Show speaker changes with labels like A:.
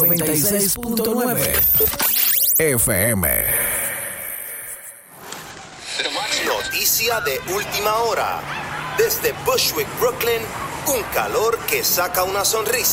A: 96.9 FM.
B: Noticia de última hora. Desde Bushwick, Brooklyn, un calor que saca una sonrisa.